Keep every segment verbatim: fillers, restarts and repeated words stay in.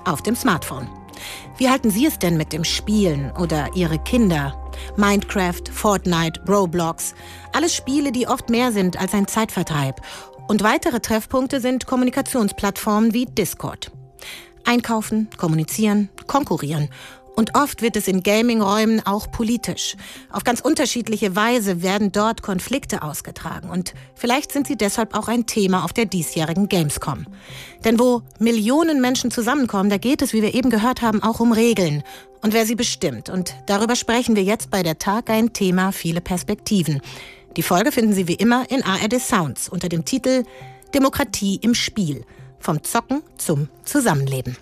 auf dem Smartphone. Wie halten Sie es denn mit dem Spielen oder Ihre Kinder? Minecraft, Fortnite, Roblox, alles Spiele, die oft mehr sind als ein Zeitvertreib. Und weitere Treffpunkte sind Kommunikationsplattformen wie Discord. Einkaufen, kommunizieren, konkurrieren. Und oft wird es in Gaming-Räumen auch politisch. Auf ganz unterschiedliche Weise werden dort Konflikte ausgetragen. Und vielleicht sind sie deshalb auch ein Thema auf der diesjährigen Gamescom. Denn wo Millionen Menschen zusammenkommen, da geht es, wie wir eben gehört haben, auch um Regeln. Und wer sie bestimmt. Und darüber sprechen wir jetzt bei der Tag ein Thema, viele Perspektiven. Die Folge finden Sie wie immer in A R D Sounds unter dem Titel Demokratie im Spiel. Vom Zocken zum Zusammenleben.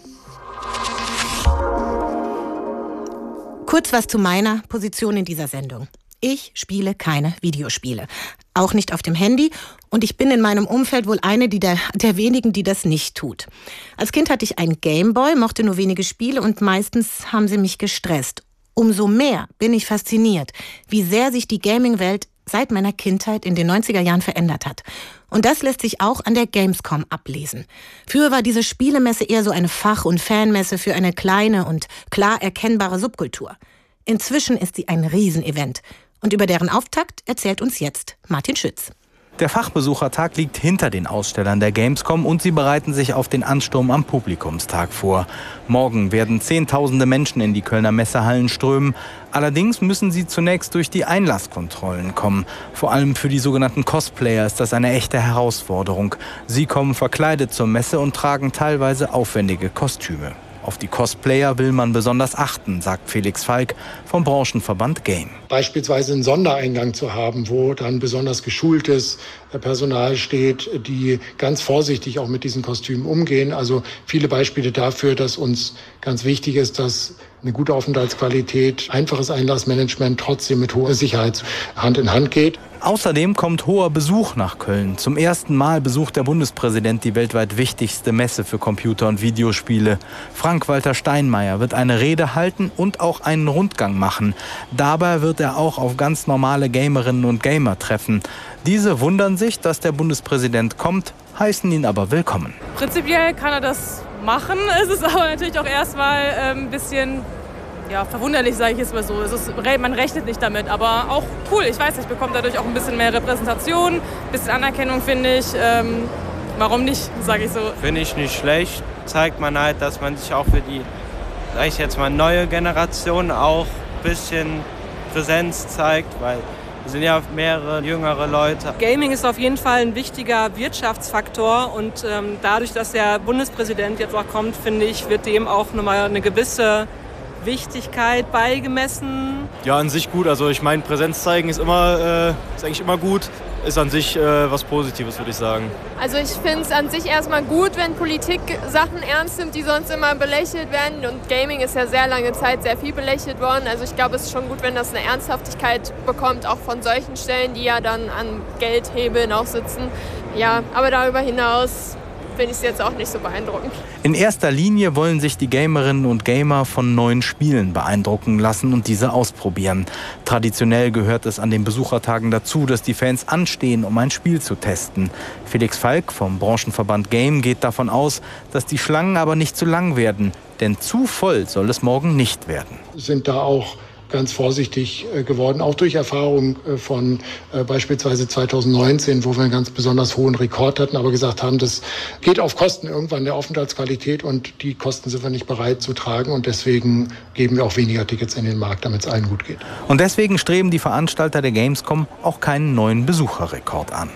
Kurz was zu meiner Position in dieser Sendung. Ich spiele keine Videospiele. Auch nicht auf dem Handy. Und ich bin in meinem Umfeld wohl eine die der, der wenigen, die das nicht tut. Als Kind hatte ich einen Gameboy, mochte nur wenige Spiele und meistens haben sie mich gestresst. Umso mehr bin ich fasziniert, wie sehr sich die Gaming-Welt seit meiner Kindheit in den neunziger Jahren verändert hat. Und das lässt sich auch an der Gamescom ablesen. Früher war diese Spielemesse eher so eine Fach- und Fanmesse für eine kleine und klar erkennbare Subkultur. Inzwischen ist sie ein Riesenevent. Und über deren Auftakt erzählt uns jetzt Martin Schütz. Der Fachbesuchertag liegt hinter den Ausstellern der Gamescom und sie bereiten sich auf den Ansturm am Publikumstag vor. Morgen werden Zehntausende Menschen in die Kölner Messehallen strömen. Allerdings müssen sie zunächst durch die Einlasskontrollen kommen. Vor allem für die sogenannten Cosplayer ist das eine echte Herausforderung. Sie kommen verkleidet zur Messe und tragen teilweise aufwendige Kostüme. Auf die Cosplayer will man besonders achten, sagt Felix Falk vom Branchenverband Game. Beispielsweise einen Sondereingang zu haben, wo dann besonders geschultes Personal steht, die ganz vorsichtig auch mit diesen Kostümen umgehen. Also viele Beispiele dafür, dass uns ganz wichtig ist, dass eine gute Aufenthaltsqualität, einfaches Einlassmanagement trotzdem mit hoher Sicherheit Hand in Hand geht. Außerdem kommt hoher Besuch nach Köln. Zum ersten Mal besucht der Bundespräsident die weltweit wichtigste Messe für Computer- und Videospiele. Frank-Walter Steinmeier wird eine Rede halten und auch einen Rundgang machen. Dabei wird er auch auf ganz normale Gamerinnen und Gamer treffen. Diese wundern sich, dass der Bundespräsident kommt, heißen ihn aber willkommen. Prinzipiell kann er das machen. Es ist aber natürlich auch erstmal ein ähm, bisschen ja, verwunderlich, sage ich jetzt mal so. Es ist, man rechnet nicht damit, aber auch cool. Ich weiß, ich bekomme dadurch auch ein bisschen mehr Repräsentation, ein bisschen Anerkennung, finde ich. Ähm, warum nicht, sage ich so. Finde ich nicht schlecht. Zeigt man halt, dass man sich auch für die, sage ich jetzt mal, neue Generation auch ein bisschen Präsenz zeigt, weil es sind ja mehrere jüngere Leute. Gaming ist auf jeden Fall ein wichtiger Wirtschaftsfaktor und ähm, dadurch, dass der Bundespräsident jetzt auch kommt, finde ich, wird dem auch nochmal eine gewisse Wichtigkeit beigemessen. Ja, an sich gut. Also ich meine, Präsenz zeigen ist immer, äh, ist eigentlich immer gut. Ist an sich äh, was Positives, würde ich sagen. Also ich finde es an sich erstmal gut, wenn Politik Sachen ernst nimmt, die sonst immer belächelt werden. Und Gaming ist ja sehr lange Zeit sehr viel belächelt worden. Also ich glaube, es ist schon gut, wenn das eine Ernsthaftigkeit bekommt, auch von solchen Stellen, die ja dann an Geldhebeln auch sitzen. Ja, aber darüber hinaus finde ich es jetzt auch nicht so beeindruckend. In erster Linie wollen sich die Gamerinnen und Gamer von neuen Spielen beeindrucken lassen und diese ausprobieren. Traditionell gehört es an den Besuchertagen dazu, dass die Fans anstehen, um ein Spiel zu testen. Felix Falk vom Branchenverband Game geht davon aus, dass die Schlangen aber nicht zu lang werden. Denn zu voll soll es morgen nicht werden. Sind da auch ganz vorsichtig geworden, auch durch Erfahrung von äh, beispielsweise zweitausendneunzehn, wo wir einen ganz besonders hohen Rekord hatten, aber gesagt haben, das geht auf Kosten irgendwann der Aufenthaltsqualität und die Kosten sind wir nicht bereit zu tragen und deswegen geben wir auch weniger Tickets in den Markt, damit es allen gut geht. Und deswegen streben die Veranstalter der Gamescom auch keinen neuen Besucherrekord an.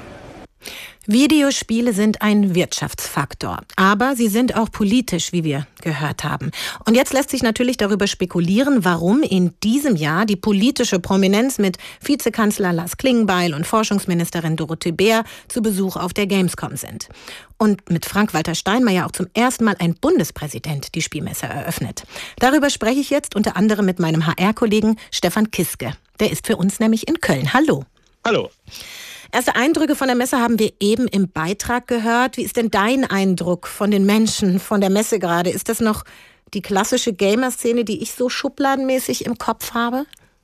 Videospiele sind ein Wirtschaftsfaktor, aber sie sind auch politisch, wie wir gehört haben. Und jetzt lässt sich natürlich darüber spekulieren, warum in diesem Jahr die politische Prominenz mit Vizekanzler Lars Klingbeil und Forschungsministerin Dorothee Bär zu Besuch auf der Gamescom sind. Und mit Frank-Walter Steinmeier auch zum ersten Mal ein Bundespräsident die Spielmesse eröffnet. Darüber spreche ich jetzt unter anderem mit meinem H R-Kollegen Stefan Kiske. Der ist für uns nämlich in Köln. Hallo. Hallo. Erste Eindrücke von der Messe haben wir eben im Beitrag gehört. Wie ist denn dein Eindruck von den Menschen, von der Messe gerade? Ist das noch die klassische Gamer-Szene, die ich so schubladenmäßig im Kopf habe?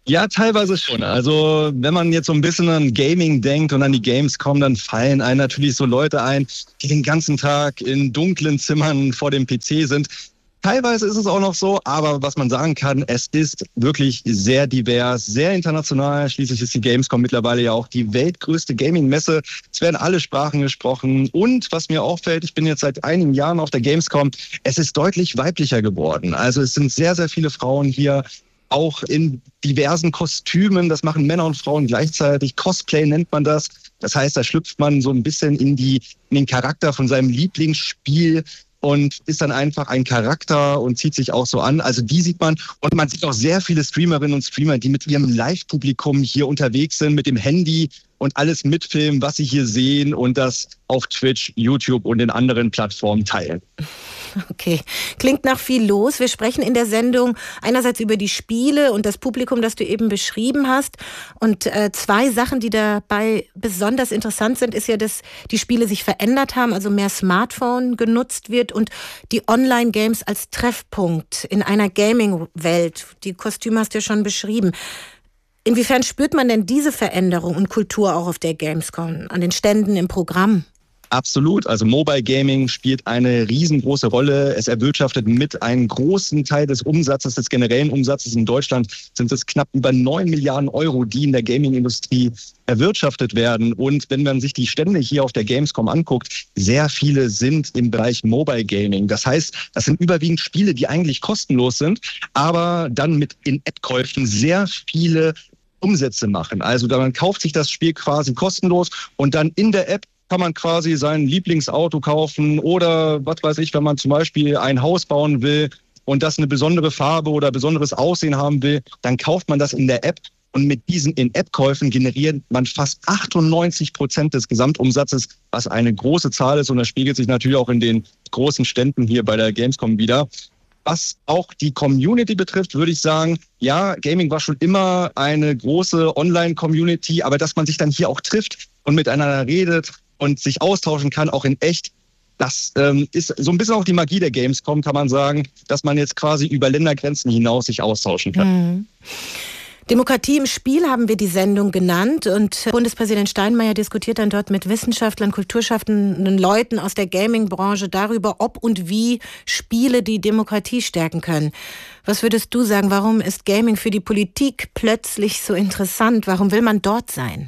Ja, teilweise schon. Also wenn man jetzt so ein bisschen an Gaming denkt und an die Gamescom, dann fallen einem natürlich so Leute ein, die den ganzen Tag in dunklen Zimmern vor dem P C sind. Teilweise ist es auch noch so, aber was man sagen kann, es ist wirklich sehr divers, sehr international. Schließlich ist die Gamescom mittlerweile ja auch die weltgrößte Gaming-Messe. Es werden alle Sprachen gesprochen. Und was mir auffällt, ich bin jetzt seit einigen Jahren auf der Gamescom, es ist deutlich weiblicher geworden. Also es sind sehr, sehr viele Frauen hier, auch in diversen Kostümen. Das machen Männer und Frauen gleichzeitig. Cosplay nennt man das. Das heißt, da schlüpft man so ein bisschen in, die, in den Charakter von seinem Lieblingsspiel und ist dann einfach ein Charakter und zieht sich auch so an. Also die sieht man. Und man sieht auch sehr viele Streamerinnen und Streamer, die mit ihrem Live-Publikum hier unterwegs sind, mit dem Handy und alles mitfilmen, was sie hier sehen und das auf Twitch, YouTube und den anderen Plattformen teilen. Okay, klingt nach viel los. Wir sprechen in der Sendung einerseits über die Spiele und das Publikum, das du eben beschrieben hast. Und äh, zwei Sachen, die dabei besonders interessant sind, ist ja, dass die Spiele sich verändert haben, also mehr Smartphone genutzt wird und die Online-Games als Treffpunkt in einer Gaming-Welt. Die Kostüme hast du ja schon beschrieben. Inwiefern spürt man denn diese Veränderung und Kultur auch auf der Gamescom, an den Ständen, im Programm? Absolut. Also Mobile Gaming spielt eine riesengroße Rolle. Es erwirtschaftet mit einen großen Teil des Umsatzes, des generellen Umsatzes in Deutschland, sind es knapp über neun Milliarden Euro, die in der Gaming-Industrie erwirtschaftet werden. Und wenn man sich die Stände hier auf der Gamescom anguckt, sehr viele sind im Bereich Mobile Gaming. Das heißt, das sind überwiegend Spiele, die eigentlich kostenlos sind, aber dann mit In-App-Käufen sehr viele Umsätze machen. Also man kauft sich das Spiel quasi kostenlos und dann in der App kann man quasi sein Lieblingsauto kaufen oder was weiß ich, wenn man zum Beispiel ein Haus bauen will und das eine besondere Farbe oder besonderes Aussehen haben will, dann kauft man das in der App und mit diesen In-App-Käufen generiert man fast achtundneunzig Prozent des Gesamtumsatzes, was eine große Zahl ist und das spiegelt sich natürlich auch in den großen Ständen hier bei der Gamescom wieder. Was auch die Community betrifft, würde ich sagen, ja, Gaming war schon immer eine große Online-Community, aber dass man sich dann hier auch trifft und miteinander redet und sich austauschen kann, auch in echt, das ähm, ist so ein bisschen auch die Magie der Gamescom, kann man sagen, dass man jetzt quasi über Ländergrenzen hinaus sich austauschen kann. Mhm. Demokratie im Spiel haben wir die Sendung genannt und Bundespräsident Steinmeier diskutiert dann dort mit Wissenschaftlern, kulturschaffenden Leuten aus der Gaming-Branche darüber, ob und wie Spiele die Demokratie stärken können. Was würdest du sagen, warum ist Gaming für die Politik plötzlich so interessant? Warum will man dort sein?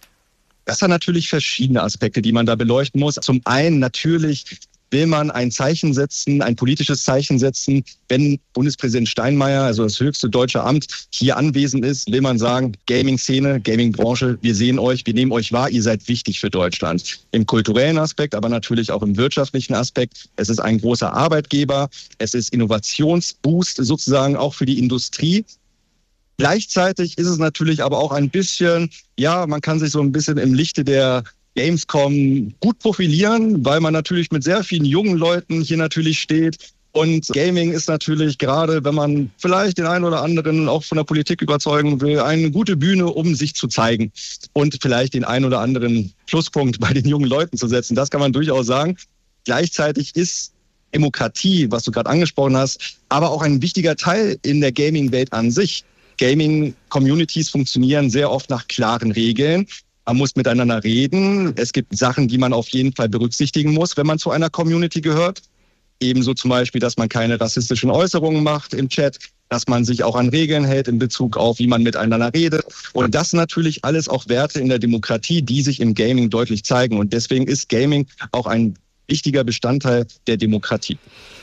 Das hat natürlich verschiedene Aspekte, die man da beleuchten muss. Zum einen natürlich will man ein Zeichen setzen, ein politisches Zeichen setzen. Wenn Bundespräsident Steinmeier, also das höchste deutsche Amt, hier anwesend ist, will man sagen, Gaming-Szene, Gaming-Branche, wir sehen euch, wir nehmen euch wahr, ihr seid wichtig für Deutschland. Im kulturellen Aspekt, aber natürlich auch im wirtschaftlichen Aspekt. Es ist ein großer Arbeitgeber, es ist Innovationsboost sozusagen auch für die Industrie. Gleichzeitig ist es natürlich aber auch ein bisschen, ja, man kann sich so ein bisschen im Lichte der Gamescom gut profilieren, weil man natürlich mit sehr vielen jungen Leuten hier natürlich steht. Und Gaming ist natürlich, gerade wenn man vielleicht den einen oder anderen auch von der Politik überzeugen will, eine gute Bühne, um sich zu zeigen und vielleicht den einen oder anderen Pluspunkt bei den jungen Leuten zu setzen. Das kann man durchaus sagen. Gleichzeitig ist Demokratie, was du gerade angesprochen hast, aber auch ein wichtiger Teil in der Gaming-Welt an sich. Gaming-Communities funktionieren sehr oft nach klaren Regeln. Man muss miteinander reden. Es gibt Sachen, die man auf jeden Fall berücksichtigen muss, wenn man zu einer Community gehört. Ebenso zum Beispiel, dass man keine rassistischen Äußerungen macht im Chat, dass man sich auch an Regeln hält in Bezug auf, wie man miteinander redet. Und das natürlich alles auch Werte in der Demokratie, die sich im Gaming deutlich zeigen. Und deswegen ist Gaming auch ein wichtiger Bestandteil der Demokratie.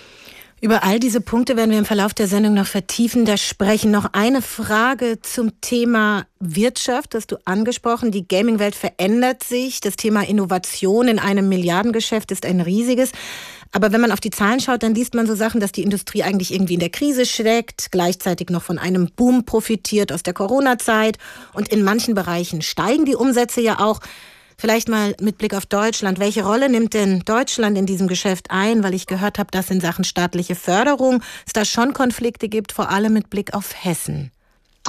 Über all diese Punkte werden wir im Verlauf der Sendung noch vertiefender sprechen. Noch eine Frage zum Thema Wirtschaft, das du angesprochen. Die Gaming-Welt verändert sich. Das Thema Innovation in einem Milliardengeschäft ist ein riesiges. Aber wenn man auf die Zahlen schaut, dann liest man so Sachen, dass die Industrie eigentlich irgendwie in der Krise steckt, gleichzeitig noch von einem Boom profitiert aus der Corona-Zeit. Und in manchen Bereichen steigen die Umsätze ja auch. Vielleicht mal mit Blick auf Deutschland. Welche Rolle nimmt denn Deutschland in diesem Geschäft ein? Weil ich gehört habe, dass in Sachen staatliche Förderung es da schon Konflikte gibt, vor allem mit Blick auf Hessen.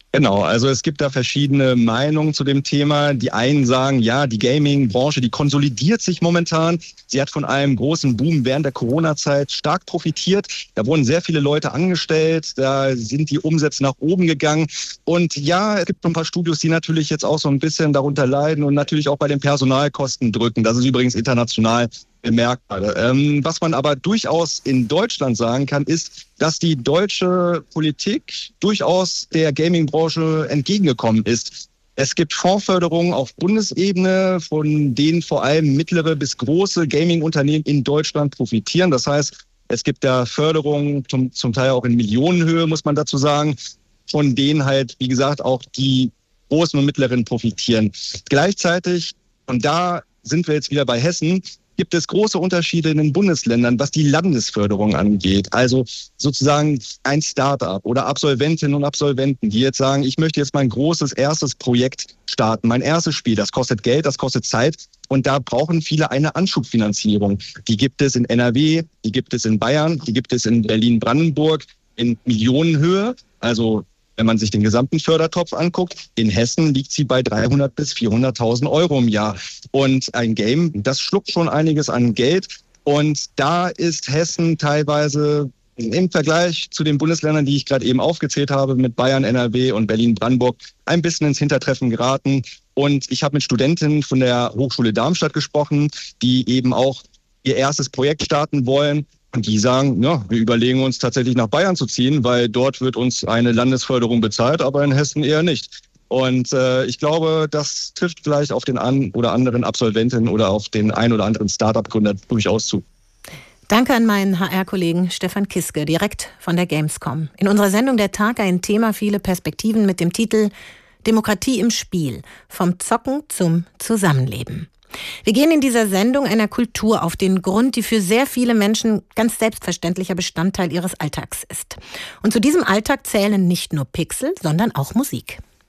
Genau, also es gibt da verschiedene Meinungen zu dem Thema. Die einen sagen, ja, die Gaming-Branche, die konsolidiert sich momentan. Sie hat von einem großen Boom während der Corona-Zeit stark profitiert. Da wurden sehr viele Leute angestellt, da sind die Umsätze nach oben gegangen. Und ja, es gibt ein paar Studios, die natürlich jetzt auch so ein bisschen darunter leiden und natürlich auch bei den Personalkosten drücken. Das ist übrigens international bemerkbar. Ähm, was man aber durchaus in Deutschland sagen kann, ist, dass die deutsche Politik durchaus der Gaming-Branche entgegengekommen ist. Es gibt Fondsförderungen auf Bundesebene, von denen vor allem mittlere bis große Gaming-Unternehmen in Deutschland profitieren. Das heißt, es gibt da Förderungen, zum, zum Teil auch in Millionenhöhe, muss man dazu sagen, von denen halt, wie gesagt, auch die großen und mittleren profitieren. Gleichzeitig, und da sind wir jetzt wieder bei Hessen, gibt es große Unterschiede in den Bundesländern, was die Landesförderung angeht. Also sozusagen ein Start-up oder Absolventinnen und Absolventen, die jetzt sagen, ich möchte jetzt mein großes erstes Projekt starten, mein erstes Spiel. Das kostet Geld, das kostet Zeit und da brauchen viele eine Anschubfinanzierung. Die gibt es in N R W, die gibt es in Bayern, die gibt es in Berlin-Brandenburg in Millionenhöhe. Also wenn man sich den gesamten Fördertopf anguckt, in Hessen liegt sie bei dreihundert bis vierhunderttausend Euro im Jahr. Und ein Game, das schluckt schon einiges an Geld. Und da ist Hessen teilweise im Vergleich zu den Bundesländern, die ich gerade eben aufgezählt habe, mit Bayern, N R W und Berlin-Brandenburg, ein bisschen ins Hintertreffen geraten. Und ich habe mit Studentinnen von der Hochschule Darmstadt gesprochen, die eben auch ihr erstes Projekt starten wollen. Und die sagen, ja, wir überlegen uns tatsächlich nach Bayern zu ziehen, weil dort wird uns eine Landesförderung bezahlt, aber in Hessen eher nicht. Und äh, ich glaube, das trifft vielleicht auf den einen oder anderen Absolventen oder auf den einen oder anderen Start-up-Gründer durchaus zu. Danke an meinen H R-Kollegen Stefan Kiske, direkt von der Gamescom. In unserer Sendung Der Tag ein Thema, viele Perspektiven mit dem Titel Demokratie im Spiel, vom Zocken zum Zusammenleben. Wir gehen in dieser Sendung einer Kultur auf den Grund, die für sehr viele Menschen ganz selbstverständlicher Bestandteil ihres Alltags ist. Und zu diesem Alltag zählen nicht nur Pixel, sondern auch Musik.